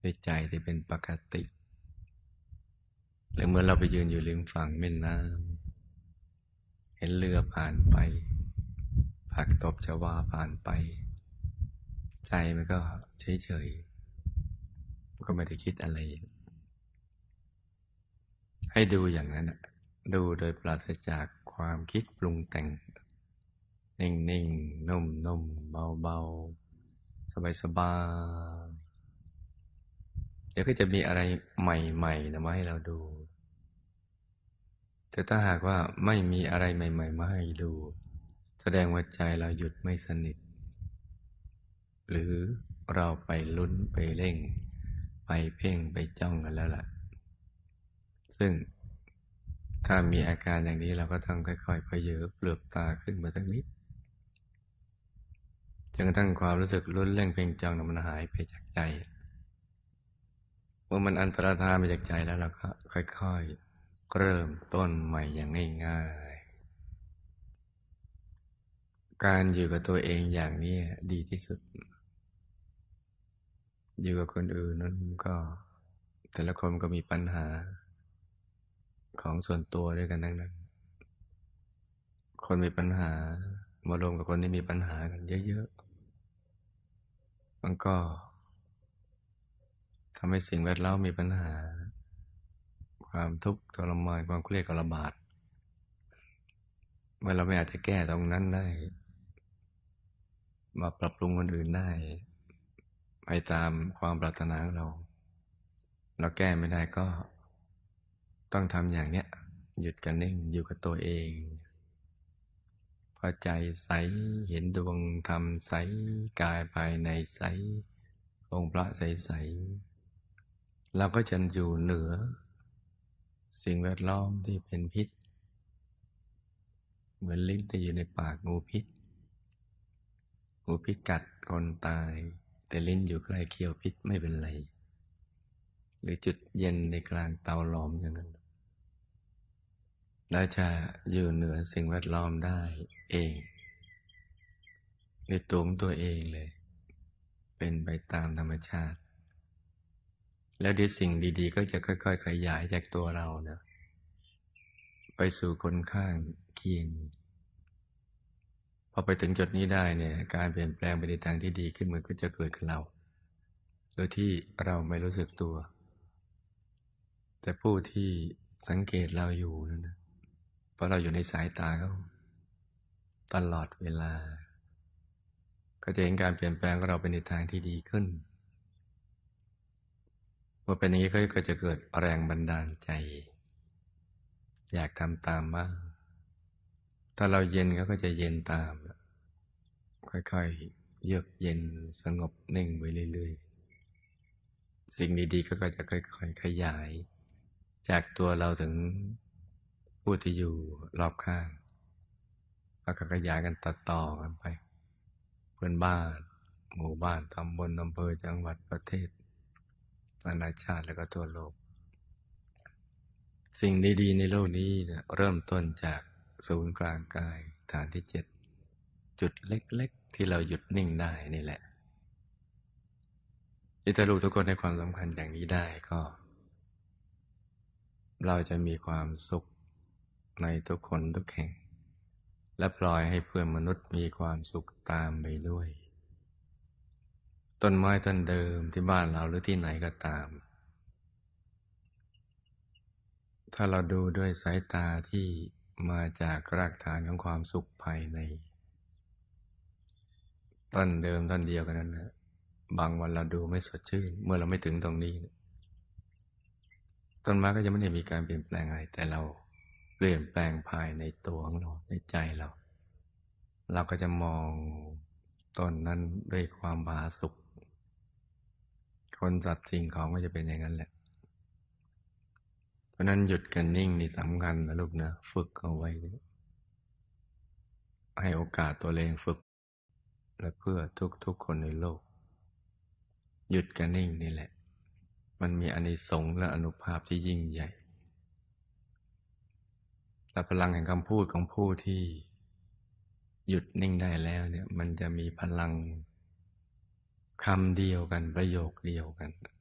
ด้วยใจที่เป็นปกติหรือเมื่อเราไปยืนอยู่ริมฝั่งแม่น้ำเห็นเรือผ่านไปผักตบชวาผ่านไปใจมันก็เฉยๆก็ไม่ได้คิดอะไรให้ดูอย่างนั้นดูโดยปราศจากความคิดปรุงแต่งนิ่งๆนุ่มๆเบาๆสบายๆเดี๋ยวก็จะมีอะไรใหม่ๆนะมาให้เราดูแต่ถ้าหากว่าไม่มีอะไรใหม่ๆมาให้ดูแสดงว่าใจเราหยุดไม่สนิทหรือเราไปลุ้นไปเร่งไปเพ่งไปจ้องกันแล้วล่ะซึ่งถ้ามีอาการอย่างนี้เราก็ต้องค่อยๆเผยเปลือกตาขึ้นมาสักนิดจนกระทั่งความรู้สึกลุ้นเร่งเพ่งจ้องนั้นมันหายไปจากใจเมื่อมันอันตรธานไปจากใจแล้วเราก็ค่อยๆเริ่มต้นใหม่อย่างง่ายๆการอยู่กับตัวเองอย่างนี้ดีที่สุดอยู่กับคนอื่นนั้นก็แต่ละคนก็มีปัญหาของส่วนตัวด้วยกันทั้งนั้นคนมีปัญหามารวมกับคนที่มีปัญหากันเยอะๆมันก็ทำให้สิ่งแวดล้อมมีปัญหาความทุกข์ทรมานความเครียดก็ระบาดเมื่อเราไม่อาจจะแก้ตรงนั้นได้มาปรับปรุงคนอื่นได้ไปตามความปรารถนาของเราแก้ไม่ได้ก็ต้องทำอย่างเนี้ยหยุดกันนิ่งอยู่กับตัวเองพอใจใสเห็นดวงธรรมใสกายภายในใสองค์พระใสๆเราก็จะอยู่เหนือสิ่งแวดล้อมที่เป็นพิษเหมือนลิ้นที่อยู่ในปากงูพิษงูพิษกัดคนตายแต่ลิ้นอยู่ใกล้เขี้ยวพิษไม่เป็นไรหรือจุดเย็นในกลางเตาหลอมอย่างนั้นเราจะอยู่เหนือสิ่งแวดล้อมได้เองในตัวของตัวเองเลยเป็นไปตามธรรมชาติแล้วดีสิ่งดีๆก็จะค่อยๆขยายจากตัวเรานะไปสู่คนข้างเคียงพอไปถึงจุดนี้ได้เนี่ยการเปลี่ยนแปลงไปในทางที่ดีขึ้นมันก็จะเกิดกับเราโดยที่เราไม่รู้สึกตัวแต่ผู้ที่สังเกตเราอยู่นั่นนะเพราะเราอยู่ในสายตาเขาตลอดเวลาก็จะเห็นการเปลี่ยนแปลงของเราไปในทางที่ดีขึ้นเมื่อเป็นอย่างนี้ก็จะเกิดแรงบันดาลใจอยากทำตามบ้างถ้าเราเย็นเขาก็จะเย็นตามค่อยๆเยือกเย็นสงบนิ่งไปเรื่อยๆสิ่งดีๆก็จะค่อยๆขยายจากตัวเราถึงผู้ที่อยู่รอบข้างแล้วก็ขยายกันต่อๆกันไปเพื่อนบ้านหมู่บ้านตำบลอำเภอจังหวัดประเทศนานาชาติแล้วก็ทั่วโลกสิ่งดีๆในโลกนี้เนี่ยเริ่มต้นจากศูนย์กลางกายฐานที่7จุดเล็กๆที่เราหยุดนิ่งได้นี่แหละที่ถ้าลูกทุกคนให้ความสำคัญอย่างนี้ได้ก็เราจะมีความสุขในทุกคนทุกแห่งและปล่อยให้เพื่อนมนุษย์มีความสุขตามไปด้วยต้นไม้ต้นเดิมที่บ้านเราหรือที่ไหนก็ตามถ้าเราดูด้วยสายตาที่มาจากรากฐานของความสุขภายในต้นเดิมต้นเดียวกันนั้นนะบางวันเราดูไม่สดชื่นเมื่อเราไม่ถึงตรงนี้ต้นไม้ก็จะไม่ได้มีการเปลี่ยนแปลงอะไรแต่เราเปลี่ยนแปลงภายในตัวของเราในใจเราก็จะมองต้นนั้นด้วยความผาสุกคนสัตว์สิ่งของก็จะเป็นอย่างนั้นแหละเพราะนั้นหยุดกันนิ่งนี่สำคัญนะลูกนะฝึกเอาไว้ให้โอกาสตัวเองฝึกและเพื่อทุกคนในโลกหยุดกันนิ่งนี่แหละมันมีอานิสงส์และอานุภาพที่ยิ่งใหญ่แต่พลังแห่งคำพูดของผู้ที่หยุดนิ่งได้แล้วเนี่ยมันจะมีพลังคำเดียวกันประโยคเดียวกัน